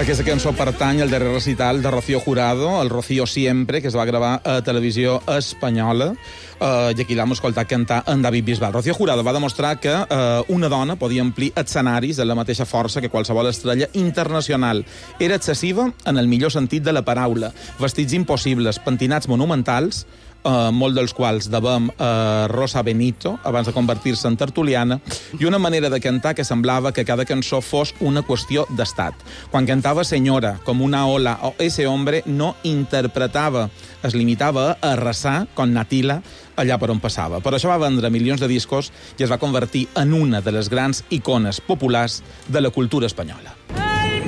Aquesta cançó pertany al darrer recital de Rocío Jurado, el Rocío Siempre, que es va gravar a televisió espanyola, i aquí l'hem escoltat cantar en David Bisbal. Rocío Jurado va demostrar que una dona podia omplir escenaris amb la mateixa força que qualsevol estrella internacional. Era excessiva en el millor sentit de la paraula. Vestits impossibles, pentinats monumentals, molt dels quals devem Rosa Benito, abans de convertir-se en tertuliana, i una manera de cantar que semblava que cada cançó fos una qüestió d'estat. Quan cantava Senyora, com una ola, o Ese hombre, no interpretava, es limitava a arrasar, com Natila, allà per on passava. Per això va vendre milions de discos i es va convertir en una de les grans icones populars de la cultura espanyola.